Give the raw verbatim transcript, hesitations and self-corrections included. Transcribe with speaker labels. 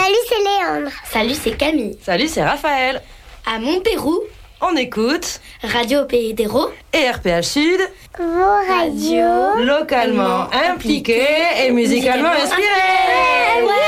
Speaker 1: Salut, c'est Léandre.
Speaker 2: Salut, c'est Camille.
Speaker 3: Salut, c'est Raphaël.
Speaker 2: À Montpérou,
Speaker 3: on écoute
Speaker 2: Radio Pays d'Hérault
Speaker 3: et R P H Sud,
Speaker 1: vos radios
Speaker 3: localement impliquées et musicalement inspirées.
Speaker 2: Ouais.